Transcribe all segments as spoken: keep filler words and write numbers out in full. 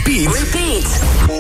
Repeat. Repeat.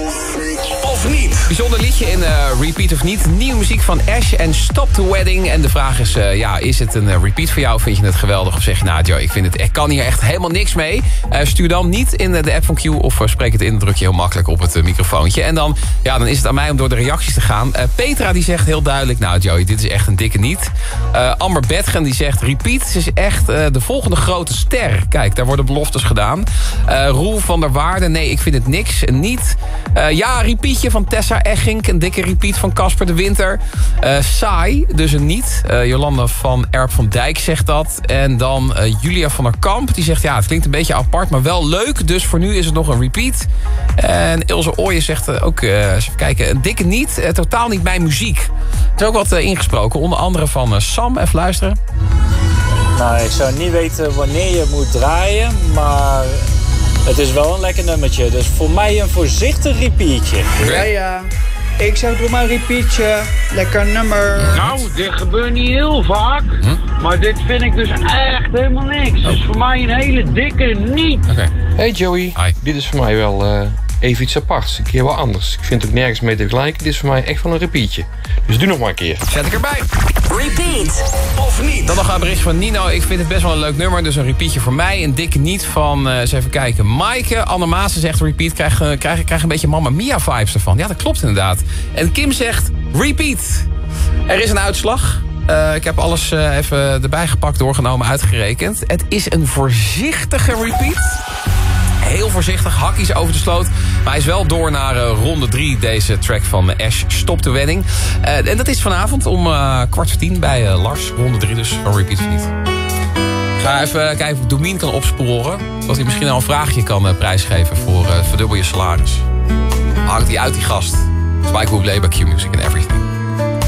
Of niet. Bijzonder liedje in uh, Repeat of niet. Nieuwe muziek van Ash en Stop the Wedding. En de vraag is, uh, ja, is het een uh, repeat voor jou? Vind je het geweldig? Of zeg je, nou Joe, ik, vind het, ik kan hier echt helemaal niks mee. Uh, stuur dan niet in uh, de app van Q of uh, spreek het in. Druk je heel makkelijk op het uh, microfoontje. En dan, ja, dan is het aan mij om door de reacties te gaan. Uh, Petra die zegt heel duidelijk, nou Joey, dit is echt een dikke niet. Uh, Amber Bedgen die zegt, Repeat ze is echt uh, de volgende grote ster. Kijk, daar worden beloftes gedaan. Uh, Roel van der Waarde, nee, ik vind het niks. Niet. Uh, ja, repeatje van Tessa Eggink. Een dikke repeat van Casper de Winter. Uh, saai, dus een niet. Uh, Jolanda van Erp van Dijk zegt dat. En dan uh, Julia van der Kamp. Die zegt, ja, het klinkt een beetje apart, maar wel leuk. Dus voor nu is het nog een repeat. En Ilse Ooyen zegt uh, ook, uh, even kijken, een dikke niet. Uh, totaal niet mijn muziek. Er is ook wat uh, ingesproken. Onder andere van uh, Sam. Even luisteren. Nou, ik zou niet weten wanneer je moet draaien, maar het is wel een lekker nummertje. Dus voor mij een voorzichtig repeatje. Ja, ja. Ik zou doen maar een repeatje. Lekker nummer. Nou, dit gebeurt niet heel vaak. Hm? Maar dit vind ik dus echt helemaal niks. Oh. Dus voor mij een hele dikke niet. Okay. Hey Joey, Hi. Dit is voor mij wel uh, even iets aparts. Een keer wel anders. Ik vind het ook nergens mee te vergelijken. Dit is voor mij echt wel een repeatje. Dus doe nog maar een keer. Zet ik erbij. Repeat. Of niet. Dan nog een bericht van Nino. Ik vind het best wel een leuk nummer. Dus een repeatje voor mij. Een dikke niet van, uh, eens even kijken, Maaike. Anne Maassen zegt repeat. Krijg, uh, krijg, krijg een beetje Mamma Mia vibes ervan. Ja, dat klopt inderdaad. En Kim zegt repeat. Er is een uitslag. Uh, ik heb alles uh, even erbij gepakt, doorgenomen, uitgerekend. Het is een voorzichtige repeat. Heel voorzichtig, hakjes over de sloot. Maar hij is wel door naar uh, ronde drie, deze track van Ash, Stop the Wedding. Uh, en dat is vanavond om uh, kwart voor tien bij uh, Lars. Ronde drie dus, van Repeat of niet. Ik ga even kijken of Domien kan opsporen. Dat hij misschien al een vraagje kan uh, prijsgeven voor uh, verdubbel je salaris. Hangt hij uit, die gast. Spike Woodley bij Q Music and Everything.